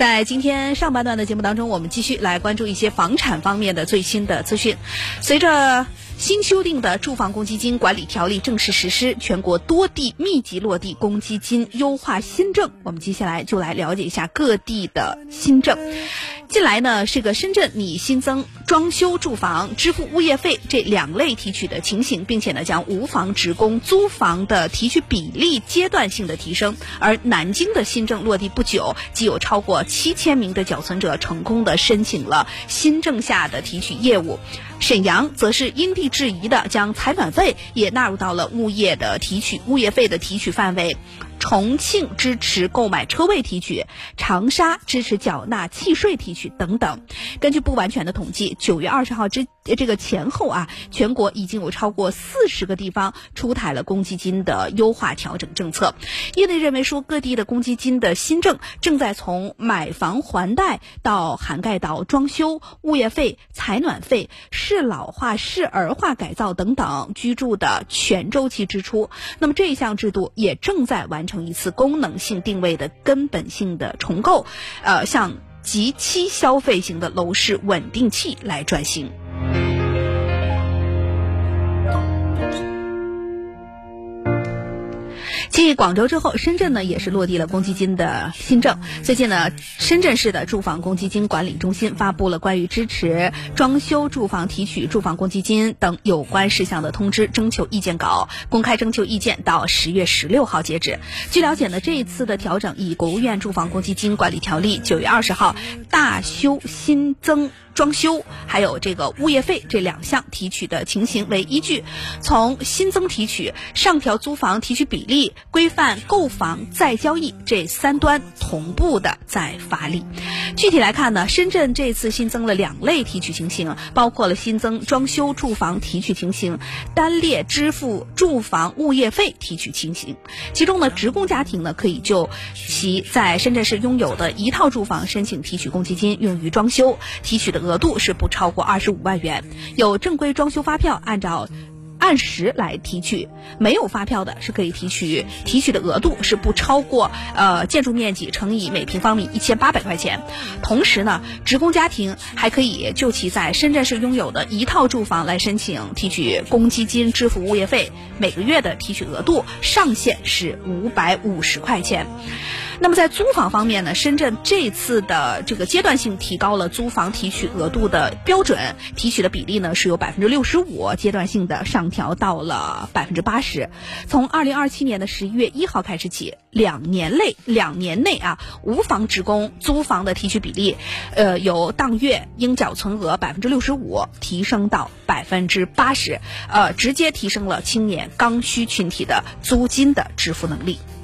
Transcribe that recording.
在今天上半段的节目当中，我们继续来关注一些房产方面的最新的资讯。随着新修订的住房公积金管理条例正式实施，全国多地密集落地公积金优化新政。我们接下来就来了解一下各地的新政。近来呢，这个深圳拟新增装修住房支付物业费这2类提取的情形，并且呢将无房职工租房的提取比例阶段性的提升。而南京的新政落地不久，即有超过7000名的缴存者成功的申请了新政下的提取业务。沈阳则是因地制宜的将采暖费也纳入到了物业费的提取范围。重庆支持购买车位提取，长沙支持缴纳契税提取等等。根据不完全的统计，9月20号这个前后啊，全国已经有超过40个地方出台了公积金的优化调整政策。业内认为说，各地的公积金的新政正在从买房还贷到涵盖到装修、物业费、采暖费、适老化、适儿化改造等等居住的全周期支出。那么这一项制度也正在完成一次功能性定位的根本性的重构，向即期消费型的楼市稳定器来转型。继广州之后，深圳呢也是落地了公积金的新政。最近呢，深圳市的住房公积金管理中心发布了关于支持装修住房提取住房公积金等有关事项的通知征求意见稿，公开征求意见到10月16号截止。据了解呢，这一次的调整以国务院住房公积金管理条例9月20号大修新增装修还有这个物业费这2项提取的情形为依据，从新增提取、上调租房提取比例、规范购房再交易这3端同步的在发力。具体来看呢，深圳这次新增了2类提取情形，包括了新增装修住房提取情形、单列支付住房物业费提取情形。其中呢，职工家庭呢可以就其在深圳市拥有的1套住房申请提取公积金用于装修，提取的额度是不超过25万元，有正规装修发票按时来提取，没有发票的是可以提取的额度是不超过建筑面积乘以每平方米1800块钱。同时呢，职工家庭还可以就其在深圳市拥有的1套住房来申请提取公积金支付物业费，每个月的提取额度上限是550块钱。那么在租房方面呢，深圳这次的这个阶段性提高了租房提取额度的标准，提取的比例呢是由65%阶段性的上调到了80%。从2027年的11月1号开始起，2年内啊，无房职工租房的提取比例，由当月应缴存额65%提升到80%，直接提升了青年刚需群体的租金的支付能力。